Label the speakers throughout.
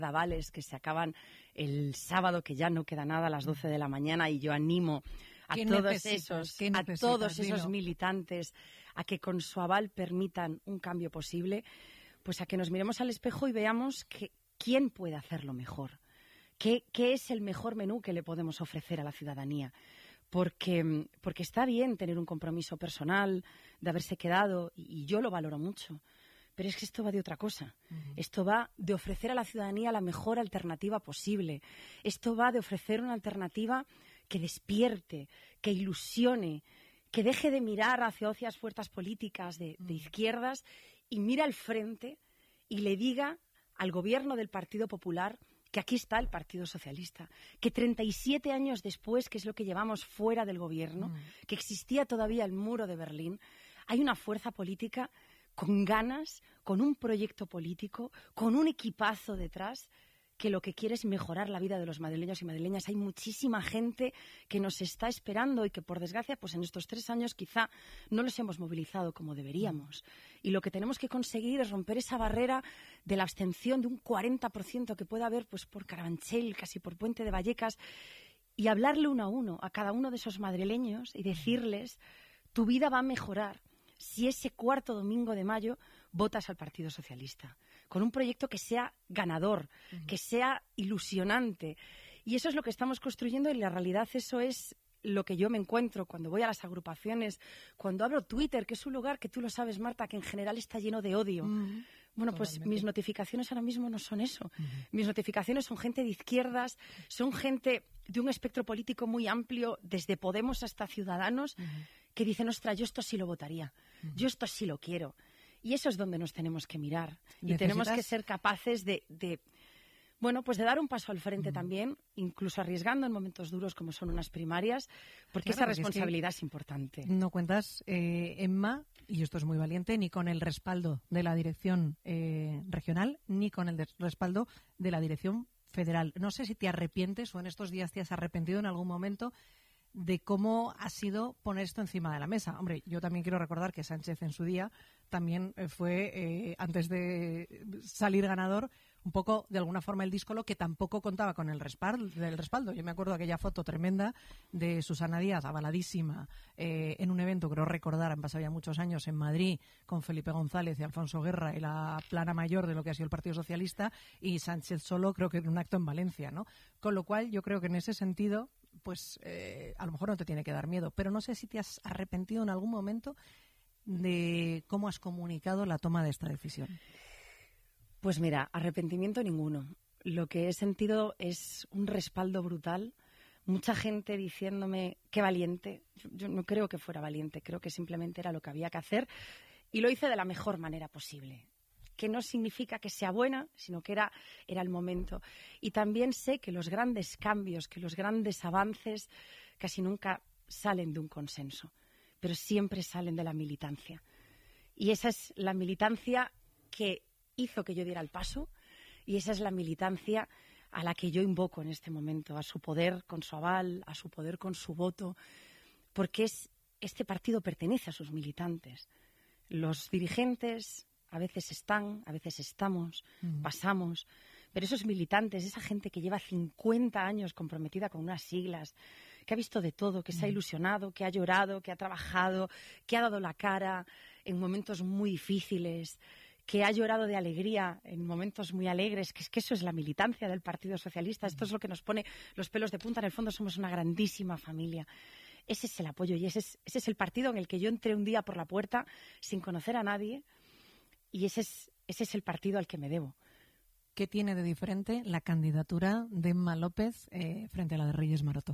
Speaker 1: carnavales que se acaban el sábado, que ya no queda nada a las 12 de la mañana, y yo animo a todos esos militantes a que con su aval permitan un cambio posible, pues a que nos miremos al espejo y veamos quién puede hacerlo mejor. ¿Qué es el mejor menú que le podemos ofrecer a la ciudadanía? Porque está bien tener un compromiso personal de haberse quedado, y yo lo valoro mucho, pero es que esto va de otra cosa. Esto va de ofrecer a la ciudadanía la mejor alternativa posible. Esto va de ofrecer una alternativa que despierte, que ilusione, que deje de mirar hacia otras fuerzas políticas de izquierdas y mire al frente y le diga al gobierno del Partido Popular que aquí está el Partido Socialista, que 37 años después, que es lo que llevamos fuera del gobierno, que existía todavía el muro de Berlín, hay una fuerza política con ganas, con un proyecto político, con un equipazo detrás, que lo que quiere es mejorar la vida de los madrileños y madrileñas. Hay muchísima gente que nos está esperando y que, por desgracia, pues en estos 3 años quizá no los hemos movilizado como deberíamos. Y lo que tenemos que conseguir es romper esa barrera de la abstención de un 40% que puede haber pues por Carabanchel, casi por Puente de Vallecas, y hablarle uno a uno a cada uno de esos madrileños y decirles: tu vida va a mejorar si ese cuarto domingo de mayo votas al Partido Socialista, con un proyecto que sea ganador, que sea ilusionante. Y eso es lo que estamos construyendo, y la realidad eso es lo que yo me encuentro cuando voy a las agrupaciones, cuando abro Twitter, que es un lugar que tú lo sabes, Marta, que en general está lleno de odio. Bueno, pues mis notificaciones ahora mismo no son eso. Mis notificaciones son gente de izquierdas, son gente de un espectro político muy amplio, desde Podemos hasta Ciudadanos, que dicen: ostras, yo esto sí lo votaría, yo esto sí lo quiero. Y eso es donde nos tenemos que mirar. Y tenemos que ser capaces de dar un paso al frente también, incluso arriesgando en momentos duros como son unas primarias, porque esa responsabilidad es importante.
Speaker 2: No cuentas, Emma, y esto es muy valiente, ni con el respaldo de la dirección regional, ni con el respaldo de la dirección federal. No sé si te arrepientes o en estos días te has arrepentido en algún momento de cómo ha sido poner esto encima de la mesa. Hombre, yo también quiero recordar que Sánchez en su día también fue, antes de salir ganador, un poco, de alguna forma, el díscolo, que tampoco contaba con el respaldo. Yo me acuerdo de aquella foto tremenda de Susana Díaz, avaladísima, en un evento, creo recordar, han pasado ya muchos años, en Madrid, con Felipe González y Alfonso Guerra, y la plana mayor de lo que ha sido el Partido Socialista, y Sánchez solo, creo que en un acto en Valencia, ¿no? Con lo cual, yo creo que en ese sentido, pues a lo mejor no te tiene que dar miedo, pero no sé si te has arrepentido en algún momento de cómo has comunicado la toma de esta decisión.
Speaker 1: Pues mira, arrepentimiento ninguno. Lo que he sentido es un respaldo brutal. Mucha gente diciéndome: qué valiente. Yo no creo que fuera valiente, creo que simplemente era lo que había que hacer, y lo hice de la mejor manera posible. Que no significa que sea buena, sino que era el momento. Y también sé que los grandes cambios, que los grandes avances casi nunca salen de un consenso, pero siempre salen de la militancia. Y esa es la militancia que hizo que yo diera el paso, y esa es la militancia a la que yo invoco en este momento, a su poder con su aval, a su poder con su voto, porque este partido pertenece a sus militantes. Los dirigentes a veces están, a veces estamos, pasamos, pero esos militantes, esa gente que lleva 50 años comprometida con unas siglas, que ha visto de todo, que se ha ilusionado, que ha llorado, que ha trabajado, que ha dado la cara en momentos muy difíciles, que ha llorado de alegría en momentos muy alegres, que es que eso es la militancia del Partido Socialista. Esto es lo que nos pone los pelos de punta. En el fondo somos una grandísima familia. Ese es el apoyo, y ese es el partido en el que yo entré un día por la puerta sin conocer a nadie, y ese es el partido al que me debo.
Speaker 2: ¿Qué tiene de diferente la candidatura de Emma López frente a la de Reyes Maroto?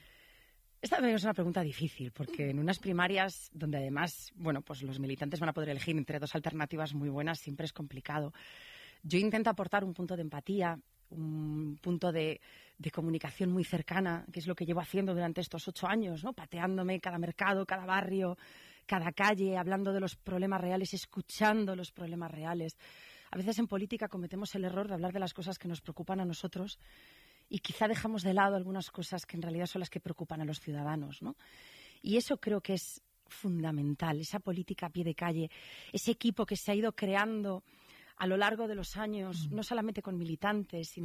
Speaker 1: Esta es una pregunta difícil, porque en unas primarias donde además, pues los militantes van a poder elegir entre dos alternativas muy buenas, siempre es complicado. Yo intento aportar un punto de empatía, un punto de comunicación muy cercana, que es lo que llevo haciendo durante estos 8 años, ¿no? Pateándome cada mercado, cada barrio, cada calle, hablando de los problemas reales, escuchando los problemas reales. A veces en política cometemos el error de hablar de las cosas que nos preocupan a nosotros, y quizá dejamos de lado algunas cosas que en realidad son las que preocupan a los ciudadanos, ¿no? Y eso creo que es fundamental, esa política a pie de calle, ese equipo que se ha ido creando a lo largo de los años, no solamente con militantes, sino